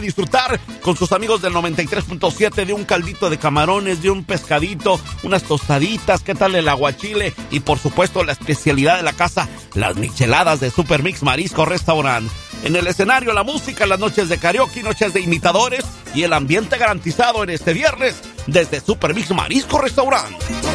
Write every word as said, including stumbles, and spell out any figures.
disfrutar con sus amigos del noventa y tres punto siete de un caldito de camarones, de un pescadito, unas tostaditas, qué tal el aguachile y por supuesto la especialidad de la casa, las micheladas de Super Mix Marisco Restaurant. En el escenario la música, las noches de karaoke, noches de imitadores y el ambiente garantizado en este viernes desde Super Mix Marisco Restaurant.